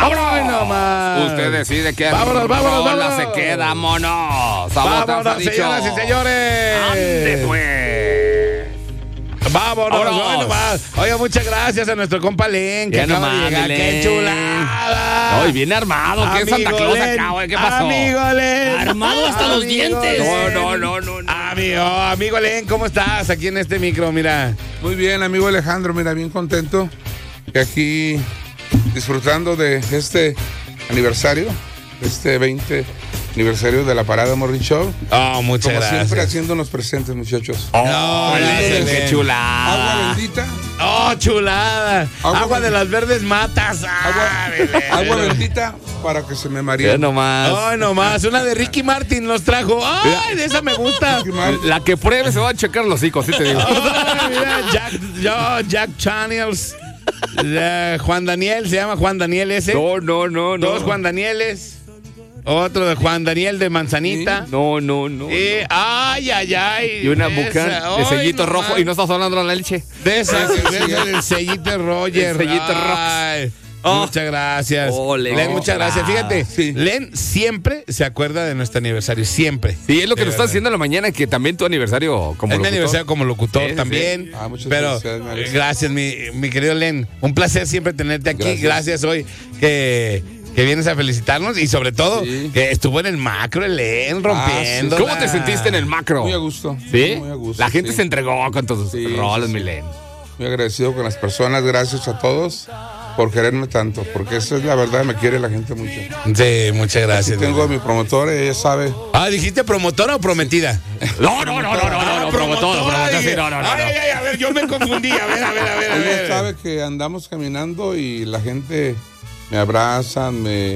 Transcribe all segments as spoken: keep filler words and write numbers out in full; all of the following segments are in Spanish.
¡Vámonos nomás! Usted decide qué ¡Vámonos, vámonos, rola vámonos! se queda, vámonos. ¡Vámonos, señoras y señores! ¡Ande, pues! ¡Vámonos! ¡Vámonos! Hoy nomás. Oiga, muchas gracias a nuestro compa Len, que Ya acaba nomás, de llegar. Len. ¡Qué chulada! Hoy viene armado. ¿Qué es Santa Amigo Claus Len, acá, güey? ¿Qué pasó? Amigo Len. Armado hasta los Amigo dientes. Len. No, no, no, no, no. Amigo, amigo Len, ¿cómo estás aquí en este micro? Mira. Muy bien, amigo Alejandro, mira, bien contento que aquí disfrutando de este aniversario, este veinte aniversario de la Parada Morning Show. Oh, muchas Como gracias. siempre haciéndonos presentes, muchachos. Oh, No, Len, Len. qué chulada. Agua bendita, ¡Oh, chulada! Agua, Agua de ben- las verdes matas. Ah, Belén. agua bendita para que se me Ya maree. nomás. Ay, nomás, una de Ricky Martin nos trajo. ¡Ay, de esa me gusta! La que pruebe se va a checar los hocicos, sí te digo. Ay, mira, Jack, yo, Jack Channels. Eh, Juan Daniel, se llama Juan Daniel ese. No, no, no, no. Dos Juan Danieles. Otro de Juan Daniel de Manzanita. No, no, no. Y, ay, ay, ay. Y una esa, bucan de ay, sellito nomás. rojo y no estás hablando de la leche. De esa, de esa del sellito Roger. El sellito Ay, Oh. Muchas gracias. Oh, Len. Len, muchas gracias. Fíjate, Sí. Len siempre se acuerda de nuestro aniversario, siempre. Sí, es lo que De nos estás verdad. haciendo en la mañana, que también tu aniversario como Es mi locutor. aniversario como locutor Sí, sí, también. sí. Ah, muchas pero felicidades, Maris. gracias, mi, mi querido Len. Un placer siempre tenerte aquí. Gracias, Gracias. hoy que, que vienes a felicitarnos y sobre todo Sí. que estuvo en el macro el Len rompiendo. ¿Cómo te sentiste en el macro? Muy a gusto. ¿Sí? Muy a gusto. La gente sí. se entregó con tus Sí, roles, sí, mi sí. Len. Muy agradecido con las personas, gracias a todos por quererme tanto, porque esa es la verdad, me quiere la gente mucho. Sí, muchas gracias. Tengo a mi promotora, ella sabe. Ah, ¿dijiste promotora o prometida? No, no, no, no, no, no, no, promotor, promotor, sí, no, no, no. Ay, ay, a ver, yo me confundí. A ver, a ver, a ver, a Ella ver. sabe que andamos caminando y la gente me abrazan, me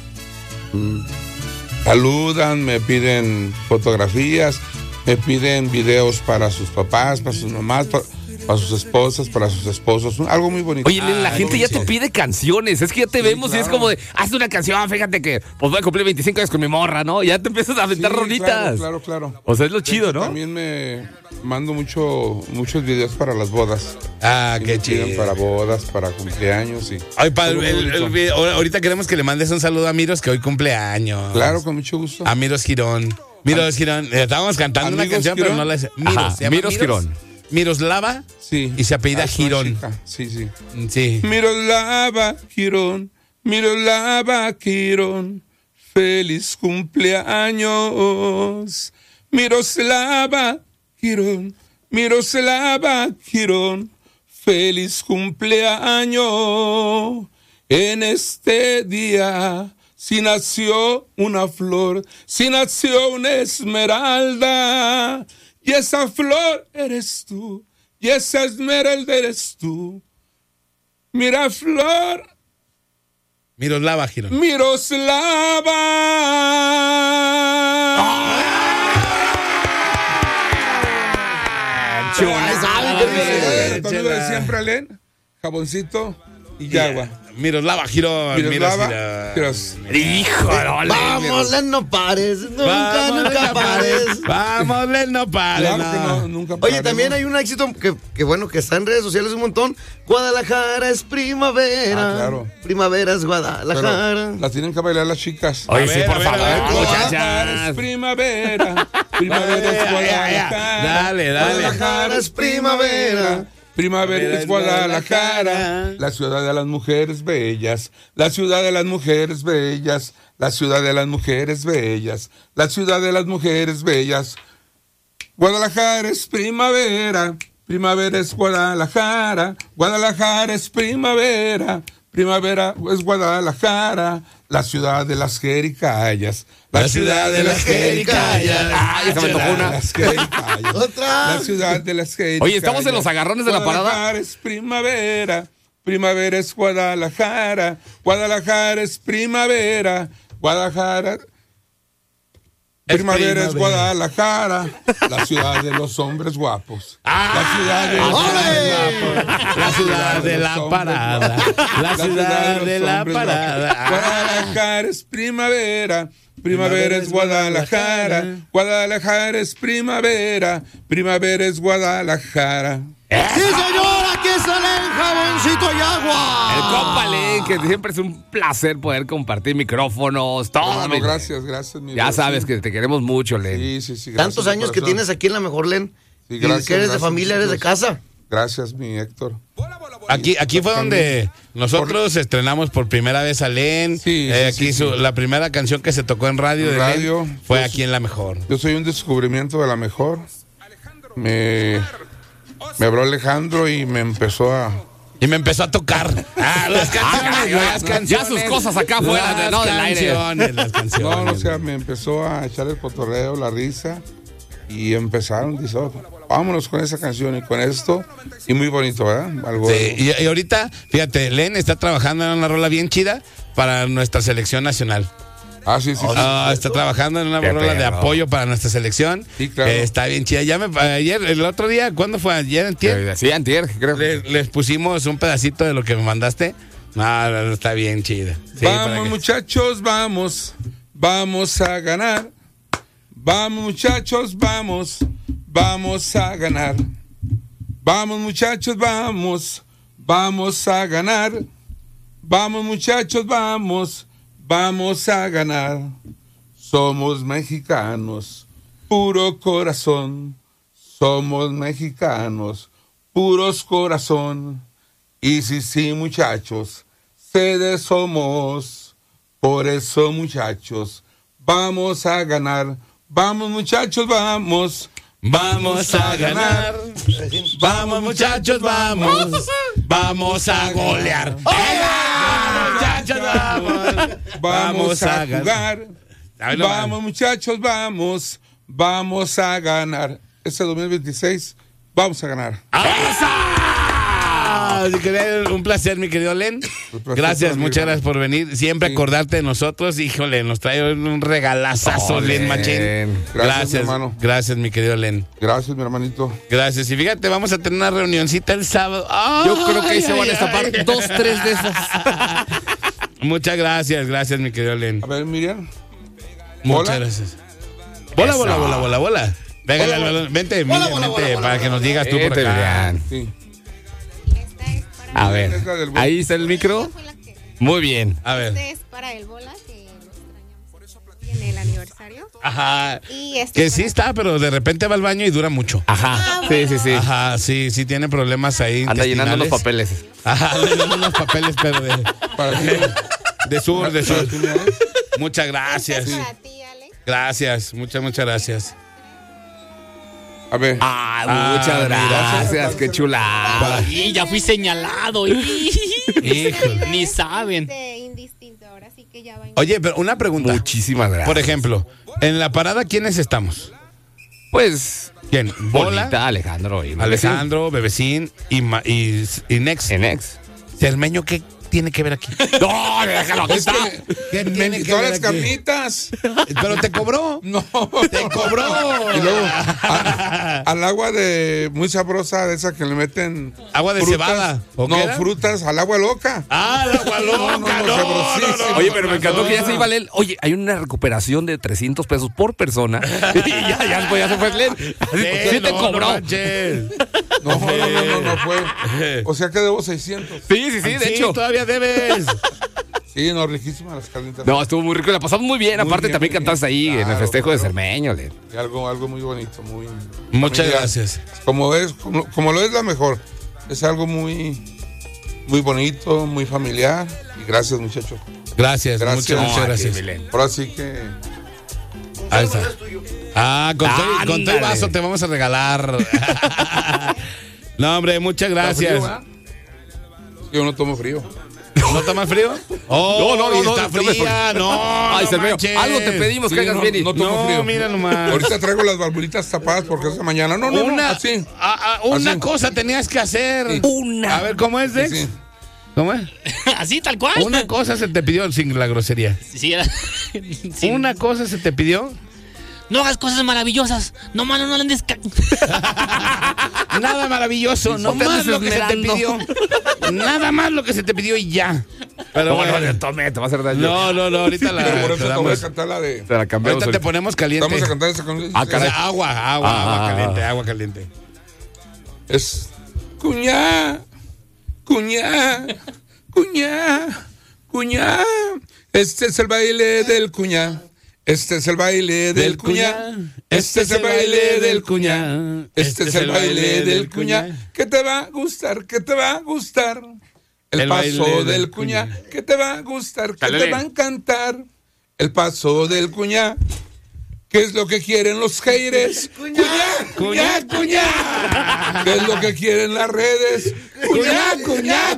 mm, saludan, me piden fotografías, me piden videos para sus papás, para sus mamás, para, para sus esposas, para sus esposos. Un- Algo muy bonito. Oye, Len, la Algo gente ya te bonito. pide canciones. Es que ya te Sí, vemos y es claro. como de, haz una canción, fíjate que pues voy a cumplir veinticinco años con mi morra, ¿no? Ya te empiezas a aventar Sí, rolitas. Claro, claro, claro. O sea, es lo chido, ¿no? También me mando mucho, muchos videos para las bodas. Ah, Sí, qué me piden chido. Para bodas, para cumpleaños y. Ay, pa- Algo el- muy el bonito. video- ahora- ahorita queremos que le mandes un saludo a Miros, que hoy cumple años. Claro, con mucho gusto. A Miros Girón. Miros Girón. Eh, Estábamos cantando una ¿Amigos canción, pero Girón? no la sé. Miros, Ajá, se llama Miros Girón. Miroslava. Sí. Y se apellida Ah, es una Girón. chica. Sí, sí. Sí. Miroslava Girón, Miroslava Girón, feliz cumpleaños. Miroslava Girón, Miroslava Girón, feliz cumpleaños. En este día, si nació una flor, si nació una esmeralda, y esa flor eres tú, y esa esmeralda eres tú. Mira, flor, Miroslava Girón. Miroslava. Chulada. Conmigo de siempre, Alen, jaboncito y agua. Miroslava Girón. Miroslava, Miros Girón. Híjole. Vamos, Len, no pares. Nunca, Vamos, nunca pares. Vamos, Len, no pares. Claro que no. no, nunca Oye, pararemos. también hay un éxito que, que bueno, que está en redes sociales un montón. Guadalajara es primavera. Ah, claro. Primavera es Pero Guadalajara. la tienen que bailar las chicas. Oye, A sí, ver, por a ver, favor, a ver, Guadalajara es muchachas. primavera, primavera es Ya, ya, ya. Guadalajara. Dale, dale. Guadalajara es primavera, primavera es Guadalajara. La ciudad de las mujeres bellas, la ciudad de las mujeres bellas, la ciudad de las mujeres bellas, la ciudad de las mujeres bellas. Guadalajara es primavera, primavera es Guadalajara, Guadalajara es primavera, primavera es Guadalajara, la ciudad de las jericayas, la ciudad de las jericayas. Ay, se me tocó una. Las jericayas. Otra. La ciudad de las jericayas. Oye, estamos en los agarrones de la parada. Guadalajara es primavera, primavera es Guadalajara, Guadalajara es primavera, Guadalajara. Es Primavera es primavera. Guadalajara, la ciudad de los hombres guapos. Ah, La ciudad de los hombres guapos. La ciudad de la los parada. hombres La ciudad de los la hombres parada. guapos. Guadalajara es primavera, primavera es Guadalajara, Guadalajara es primavera, primavera es Guadalajara. ¡Sí, señor! ¡Aquí está el jaboncito y agua! El compa Len, que siempre es un placer poder compartir micrófonos, todo. Hermano, mi- gracias, gracias. Mi Ya Dios, sabes sí. que te queremos mucho, Len. Sí, sí, sí. gracias, Tantos de años que corazón. tienes aquí en La Mejor, Len. Sí, Y gracias, que eres de gracias, familia, eres de muchachos. casa. Gracias, mi Héctor. Aquí, aquí fue donde nosotros estrenamos por primera vez a Len. Sí, Eh, sí, aquí sí, su- sí. la primera canción que se tocó en radio En de radio, Len fue pues, aquí en La Mejor. Yo soy un descubrimiento de La Mejor. Me, me habló Alejandro y me empezó a... Y me empezó a tocar. Ah, las canciones, ya, las ya canciones. sus cosas acá afuera, Las no, del aire. canciones, las canciones. No, no, o sea, me empezó a echar el cotorreo, la risa. Y empezaron, dice, oh, vámonos con esa canción y con esto. Y muy bonito, ¿verdad? Algo, Sí, y, y ahorita, fíjate, Len está trabajando en una rola bien chida para nuestra selección nacional. Ah, sí, sí. sí. Ah, está trabajando en una Qué rola de perro. apoyo para nuestra selección. Sí, claro. Eh, está bien chida. Ya me, ayer, el otro día, ¿cuándo fue? Ayer, antier, Sí, antier, creo. le- les pusimos un pedacito de lo que me mandaste. No, no, no, está bien chida. Sí, para Vamos, que- muchachos, vamos. Vamos a ganar. Vamos, muchachos, vamos. Vamos a ganar. Vamos, muchachos, vamos. Vamos a ganar. Vamos, muchachos, vamos. Vamos a ganar. Somos mexicanos, puro corazón. Somos mexicanos, puros corazón. Y sí, sí, muchachos, sedes somos. Por eso, muchachos, vamos a ganar. Vamos, muchachos, vamos. Vamos a ganar. Vamos, muchachos, vamos. Vamos a golear. Vamos, muchachos, vamos. Vamos a ganar. jugar. Ay, no, Vamos, muchachos, vamos. Vamos a ganar. Este dos mil veintiséis, vamos a ganar. Ah, sí, quería- un placer, mi querido Len. placer Gracias, fue muchas mío. gracias por venir. Siempre Sí. acordarte de nosotros. Híjole, nos trae un regalazazo, Oh, Len Len. Machín. Gracias, Gracias, mi hermano. gracias, mi querido Len. Gracias, mi hermanito. Gracias. Y fíjate, vamos a tener una reunioncita el sábado. Ay, Yo creo que ahí se ay, van a destapar ay. dos, tres de esas. Muchas gracias, gracias, mi querido Len. A ver, Miriam. Muchas Bola. gracias. Bola, bola, Eso. bola, bola, bola. Pégale al balón. Vente, Bola, Miriam, bola, vente, bola, bola, para que nos digas tú por Vete, acá. Miriam. Sí. Esta es para A ver, Es la del bol- ahí está el micro. fue la que- Muy bien. A ver. Este es para el bola que lo extrañamos en el aniversario. Ajá. Y este Que es sí para- está, pero de repente va al baño y dura mucho. Ajá. Sí, sí, sí. Ajá, sí, sí tiene problemas ahí. Anda llenando los intestinales. papeles. Ajá, anda llenando los papeles, pero de, Para ti. de sur, de sur. ¿Tú me ves? Muchas Este gracias. es para ti, Ale. Gracias, muchas, muchas gracias. A ver. Ah, Ah, muchas mira. gracias. Qué chulada. Y ya fui señalado. Híjole. Ni saben. De indistinto, ahora sí que ya va en- Oye, pero una pregunta. Muchísimas gracias. Por ejemplo, en la parada, ¿quiénes estamos? Pues, ¿Quién? Bola, Bolita, Alejandro. Y Alejandro, Bebecín y, Ma- y, y Nex. En ex. Cermeño, ¿qué tiene que ver aquí? No, déjalo, aquí Es está. que ¿Qué me tiene invitó que a ver las aquí? carnitas. Pero te cobró. No. Te cobró. Y luego a- al agua de muy sabrosa, de esa que le meten. Agua de cebada, ¿o No, qué era? frutas, al agua loca. Ah, la agua loca, No, no, no, no, sabrosísimo. no, no, Oye, pero me encantó no. que ya se iba a leer. Oye, hay una recuperación de trescientos pesos por persona. Y ya, ya, después ya se fue a leer. Sí, te no, cobró. no manches. No, no, no, no, no fue. O sea que debo seiscientos. Sí, sí, sí, de Sí, hecho. todavía debes. Sí, no, riquísimas las carnitas. No, estuvo muy rico. La pasamos muy bien. Muy Aparte, bien, también muy bien. cantaste ahí en el Claro, festejo de claro. Cermeño. Le. Y algo, algo muy bonito, muy. Muchas familiar. gracias. Como es, como, como lo es la mejor. Es algo muy, muy bonito, muy familiar. Y gracias, muchachos. Gracias, Gracias. muchas, No, muchas a ti, gracias. Milén. Ahora sí que. Ahí está. Ah, con todo, y- con todo y Ándale. vaso te vamos a regalar. No, hombre, muchas gracias. ¿Está frío, va? Yo no tomo frío. ¿No tomas frío? Oh, No, no, no, y no, está no me- fría. No, Ay, no Cermeño, manches. algo te pedimos Sí, que hagas no, bien. y- no tomo No, frío. mira nomás. Ahorita traigo las valvulitas tapadas porque es de mañana. No, no, no, Una, así. a- a- una Así. cosa tenías que hacer. Sí. Una. A ver, ¿cómo es, Dex? Sí. ¿Cómo es? Así, tal cual. Una cosa se te pidió sin la grosería. Sí, era- sí. Una cosa se te pidió. no hagas cosas maravillosas. No, mano, no le andes... ca- Nada maravilloso, no te más andes lo que se te pidió. esmerando. Nada más lo que se te pidió y ya. Pero No, bueno. no, no, tome, te va a hacer daño. No, no, no, ahorita la, Por te eso te voy a damos- cantar la de. Te la cambiamos. ahorita te ahorita. ponemos caliente. Vamos a cantar esa con. Ah, O caray. sea, agua, agua, Ah. agua caliente, agua caliente. Es cuñá, cuñá, cuñá, cuñá. Este es el baile del cuñá. Este es el baile del cuñá. Este es el baile del cuñá. Este es el baile del cuñá. Que te va a gustar, que te va a gustar. El, El baile paso del del cuñá, cuñá. que te va a gustar, que Calele. te va a encantar. El paso del cuñá. ¿Qué es lo que quieren los haters? Cuñá, cuñá, cuñá. ¿Qué es lo que quieren las redes? Cuñá, cuñá,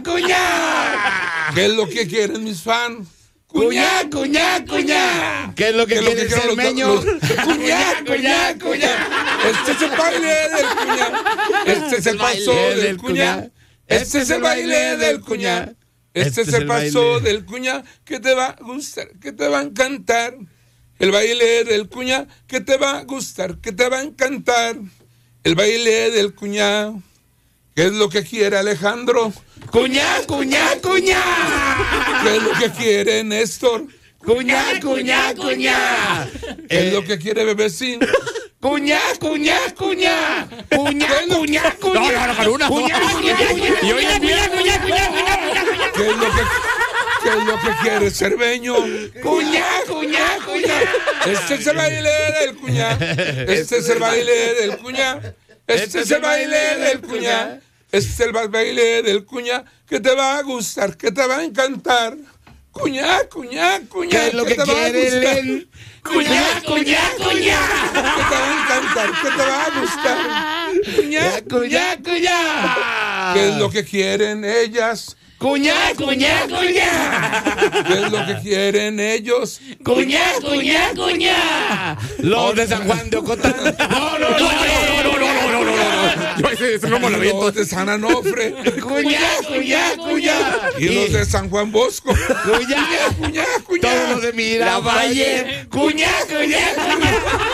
cuñá. ¿Qué es lo que quieren mis fans? Cuñá, cuñá, cuñá. ¿Qué es lo que ¿Qué es lo quiere que el quieren los- cermeño? los- Cuñá, cuñá, cuñá. Este es el baile del cuñá. Este es el paso del cuñá. Este es el baile del cuñá. Este es el paso del cuñá que te va a gustar, que te va a encantar. El baile del cuñá que te va a gustar, que te va a encantar. El baile del cuñá. ¿Qué es lo que quiere Alejandro? Cuñá, cuñá, cuñá. ¿Qué es lo que quiere Néstor? Cuñá, cuñá, cuñá. ¿Qué es lo que quiere Bebecín? Cuñá, cuñá, cuñá. Cuñá, cuñá, cuñá. No, no, no, con una. Cuñá, cuñá, cuñá. Y oye, cuñá, cuñá, cuñá, cuñá, cuñá. ¿Qué es lo que, qué es lo que quiere Cerveño? Cuñá, cuñá, cuñá. Este es el baile del cuñá. Este es el baile del cuñá. Este es el baile del cuñá. Este es el baile del cuñá que te va a gustar, que te va a encantar. Cuñá, cuñá, cuñá. ¿Qué es lo que te va a quiere gustar. Len? Cuñá, cuñá, cuñá. Que te va a encantar, que te va a gustar. Cuñá, Cuñá, cuñá. ¿qué es lo que quieren ellas? Cuñá, cuñá, cuñá. ¿Qué es lo que quieren ellos? Cuñá, cuñá, cuñá. Los de San Juan de Ocotán. No, no, no, no, no, no, no, no, no. Yo ese ese no me lo aviento. Los de San Onofre. Cuñá, cuñá, cuñá. Y los de San Juan Bosco. Cuñá, Cuñá, cuñá. todos los de Miravalle. Cuñá, cuñá, cuñá.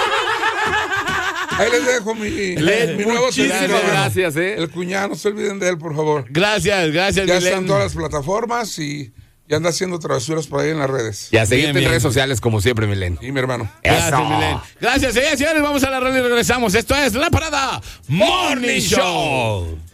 Ahí les dejo mi, Len, mi nuevo muchísimas sencillo. gracias, eh. El cuñado, no se olviden de él, por favor. Gracias, gracias, Ya Milen. están todas las plataformas y ya anda haciendo travesuras por ahí en las redes. Y a seguirte Bien, en bien. redes sociales como siempre, Milen. Y mi hermano. Gracias, Eso. Milen. Gracias, señores, señores. Vamos a la radio y regresamos. Esto es La Parada Morning Show.